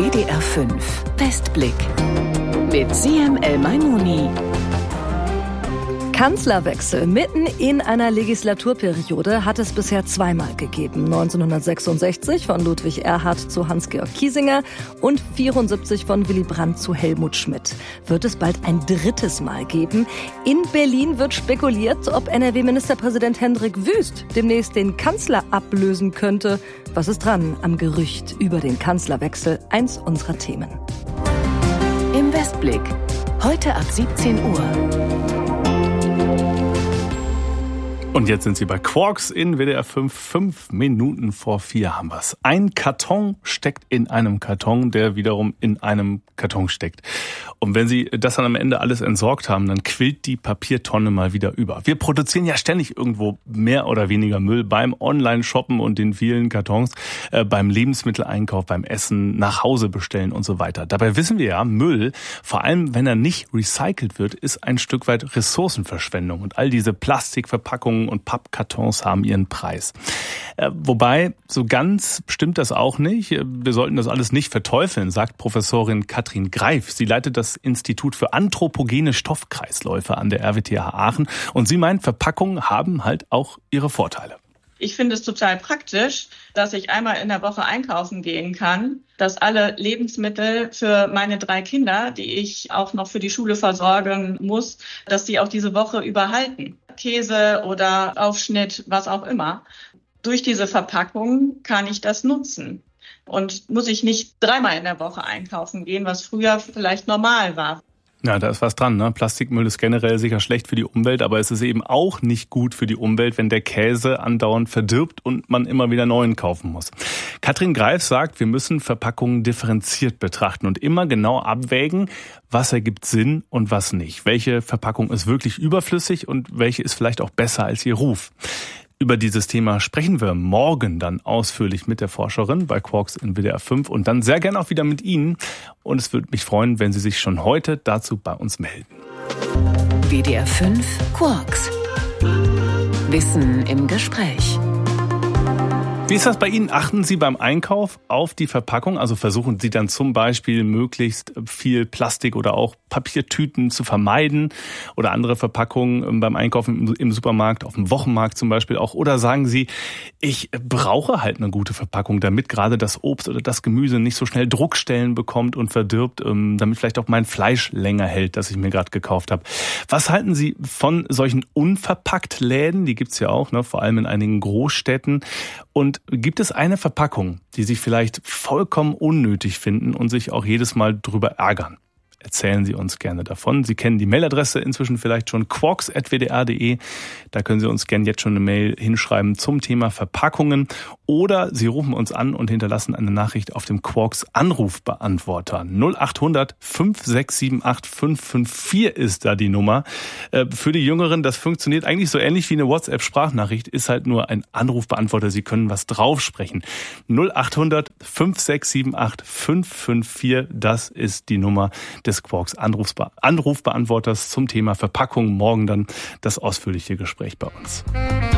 WDR 5 Westblick mit Siem El-Maimouni. Kanzlerwechsel mitten in einer Legislaturperiode hat es bisher zweimal gegeben. 1966 von Ludwig Erhard zu Hans-Georg Kiesinger und 1974 von Willy Brandt zu Helmut Schmidt. Wird es bald ein drittes Mal geben? In Berlin wird spekuliert, ob NRW-Ministerpräsident Hendrik Wüst demnächst den Kanzler ablösen könnte. Was ist dran am Gerücht über den Kanzlerwechsel? Eins unserer Themen. Im Westblick. Heute ab 17 Uhr. Und jetzt sind Sie bei Quarks in WDR 5. 5 Minuten vor 4 haben wir's. Ein Karton steckt in einem Karton, der wiederum in einem Karton steckt. Und wenn Sie das dann am Ende alles entsorgt haben, dann quillt die Papiertonne mal wieder über. Wir produzieren ja ständig irgendwo mehr oder weniger Müll beim Online-Shoppen und den vielen Kartons, beim Lebensmitteleinkauf, beim Essen, nach Hause bestellen und so weiter. Dabei wissen wir ja, Müll, vor allem wenn er nicht recycelt wird, ist ein Stück weit Ressourcenverschwendung. Und all diese Plastikverpackungen und Pappkartons haben ihren Preis. Wobei, so ganz stimmt das auch nicht. Wir sollten das alles nicht verteufeln, sagt Professorin Katrin Greif. Sie leitet das Institut für anthropogene Stoffkreisläufe an der RWTH Aachen. Und sie meint, Verpackungen haben halt auch ihre Vorteile. Ich finde es total praktisch, dass ich einmal in der Woche einkaufen gehen kann, dass alle Lebensmittel für meine 3 Kinder, die ich auch noch für die Schule versorgen muss, dass die auch diese Woche überhalten. Käse oder Aufschnitt, was auch immer. Durch diese Verpackung kann ich das nutzen und muss ich nicht 3-mal in der Woche einkaufen gehen, was früher vielleicht normal war. Ja, da ist was dran, ne? Plastikmüll ist generell sicher schlecht für die Umwelt, aber es ist eben auch nicht gut für die Umwelt, wenn der Käse andauernd verdirbt und man immer wieder neuen kaufen muss. Katrin Greif sagt, wir müssen Verpackungen differenziert betrachten und immer genau abwägen, was ergibt Sinn und was nicht. Welche Verpackung ist wirklich überflüssig und welche ist vielleicht auch besser als ihr Ruf. Über dieses Thema sprechen wir morgen dann ausführlich mit der Forscherin bei Quarks in WDR 5 und dann sehr gerne auch wieder mit Ihnen. Und es würde mich freuen, wenn Sie sich schon heute dazu bei uns melden. WDR 5 Quarks. Wissen im Gespräch. Wie ist das bei Ihnen? Achten Sie beim Einkauf auf die Verpackung? Also versuchen Sie dann zum Beispiel möglichst viel Plastik oder auch Papiertüten zu vermeiden oder andere Verpackungen beim Einkaufen im Supermarkt, auf dem Wochenmarkt zum Beispiel auch? Oder sagen Sie, ich brauche halt eine gute Verpackung, damit gerade das Obst oder das Gemüse nicht so schnell Druckstellen bekommt und verdirbt, damit vielleicht auch mein Fleisch länger hält, das ich mir gerade gekauft habe. Was halten Sie von solchen Unverpackt-Läden? Die gibt's ja auch, ne, vor allem in einigen Großstädten. Und gibt es eine Verpackung, die Sie vielleicht vollkommen unnötig finden und sich auch jedes Mal drüber ärgern? Erzählen Sie uns gerne davon. Sie kennen die Mailadresse inzwischen vielleicht schon, quarks@wdr.de. Da können Sie uns gerne jetzt schon eine Mail hinschreiben zum Thema Verpackungen. Oder Sie rufen uns an und hinterlassen eine Nachricht auf dem Quarks Anrufbeantworter. 0800 5678 554 ist da die Nummer. Für die Jüngeren, das funktioniert eigentlich so ähnlich wie eine WhatsApp-Sprachnachricht, ist halt nur ein Anrufbeantworter. Sie können was draufsprechen. 0800 5678 554, das ist die Nummer des Quarks Anrufbeantworters zum Thema Verpackung. Morgen dann das ausführliche Gespräch bei uns.